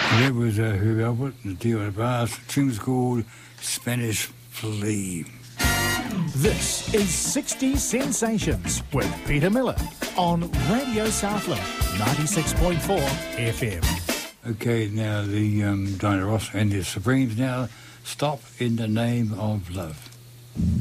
There was Who Albert and Tio Brass. The tune's called Spanish Flea. This is 60 Sensations with Peter Miller on Radio Southland 96.4 FM. Okay, now the Diana Ross and the Supremes now. Stop in the Name of Love.